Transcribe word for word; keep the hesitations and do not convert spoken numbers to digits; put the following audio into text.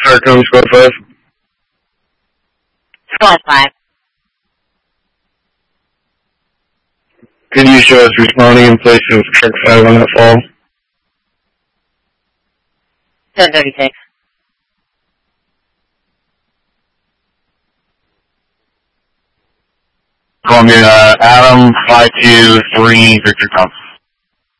Starcom Squad five. Squad five. Could you show us responding in place of Truck five on that fall? ten thirty-six. Columbia, uh, Adam, five two three, Victor Thompson.